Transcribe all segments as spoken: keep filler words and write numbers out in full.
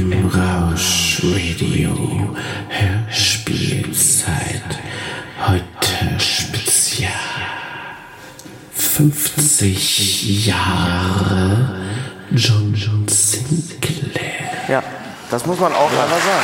Im Rausch-Radio Hörspielzeit. Heute Spezial. fünfzig Jahre John John Sinclair. Ja, das muss man auch ja. einmal sagen.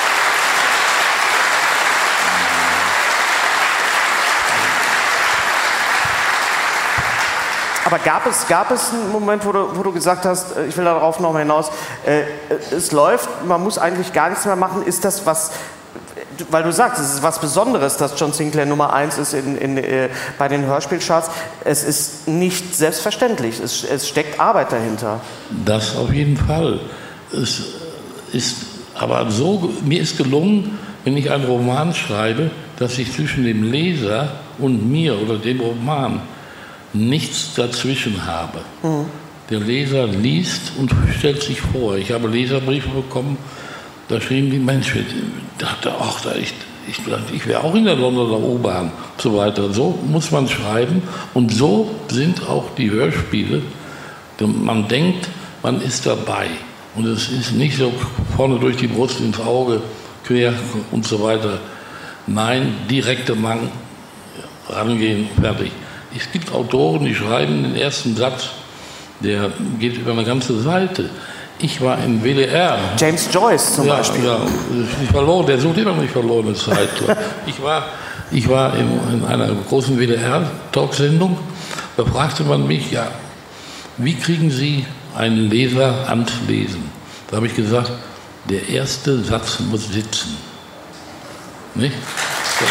Aber gab es, gab es einen Moment, wo du, wo du gesagt hast, ich will darauf noch mal hinaus, äh, es läuft, man muss eigentlich gar nichts mehr machen. Ist das was, weil du sagst, es ist was Besonderes, dass John Sinclair Nummer eins ist in, in, äh, bei den Hörspielcharts. Es ist nicht selbstverständlich, es, es steckt Arbeit dahinter. Das auf jeden Fall. Es ist aber so, mir ist gelungen, wenn ich einen Roman schreibe, dass ich zwischen dem Leser und mir oder dem Roman nichts dazwischen habe. Mhm. Der Leser liest und stellt sich vor. Ich habe Leserbriefe bekommen, da schrieben die Menschen, ich dachte, ach, da ich, ich, ich wäre auch in der Londoner U-Bahn und so weiter. So muss man schreiben und so sind auch die Hörspiele. Man denkt, man ist dabei und es ist nicht so vorne durch die Brust ins Auge, quer und so weiter. Nein, direkte Mann rangehen, fertig. Es gibt Autoren, die schreiben den ersten Satz, der geht über eine ganze Seite. Ich war im W D R. James Joyce zum ja, Beispiel. Ja, nicht verloren, der sucht immer noch nicht verlorene Zeit. Ich war, ich war in, in einer großen W D R-Talksendung, da fragte man mich, ja, wie kriegen Sie einen Leser ans Lesen? Da habe ich gesagt, der erste Satz muss sitzen. Nicht? So.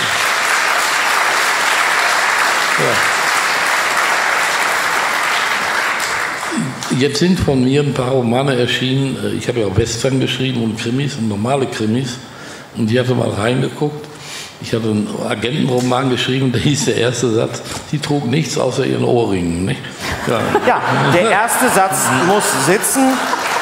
Ja. Jetzt sind von mir ein paar Romane erschienen. Ich habe ja auch Western geschrieben und Krimis und normale Krimis. Und ich hatte mal reingeguckt. Ich hatte einen Agentenroman geschrieben, da hieß der erste Satz, sie trug nichts außer ihren Ohrringen. Nicht? Ja. Ja, der erste Satz muss sitzen.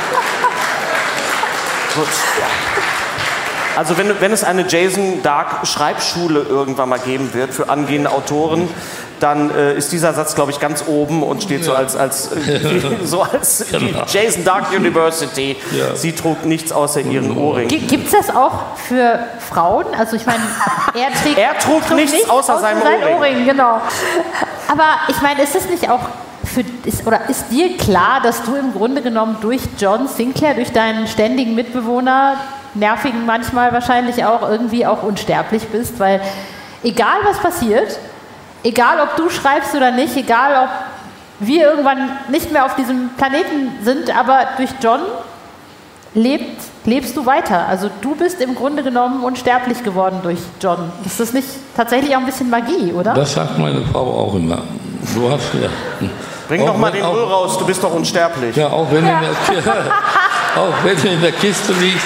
Gut. Also wenn, wenn es eine Jason Dark Schreibschule irgendwann mal geben wird für angehende Autoren, dann äh, ist dieser Satz, glaube ich, ganz oben und steht so als, als, äh, so als Genau. die Jason Dark University. Ja. Sie trug nichts außer ihren Ohrringen. Gibt es das auch für Frauen? Also ich meine, er, trägt, er trug, trug nichts, nichts außer, außer seinem Ohrring. Ohrring. Genau. Aber ich meine, ist es nicht auch für, ist, oder ist dir klar, dass du im Grunde genommen durch John Sinclair, durch deinen ständigen Mitbewohner, nervigen manchmal wahrscheinlich auch, irgendwie auch unsterblich bist? Weil egal was passiert, egal ob du schreibst oder nicht, egal ob wir irgendwann nicht mehr auf diesem Planeten sind, aber durch John lebt, lebst du weiter. Also du bist im Grunde genommen unsterblich geworden durch John. Ist das nicht tatsächlich auch ein bisschen Magie, oder? Das sagt meine Frau auch immer. Du hast ja. Bring doch mal den Müll raus, du bist doch unsterblich. Ja, auch wenn, ja. In, der, auch wenn du in der Kiste liegst.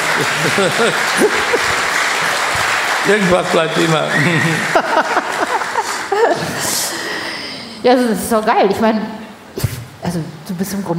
Irgendwas bleibt immer. Ja, also das ist doch geil. Ich meine, also du bist im Grunde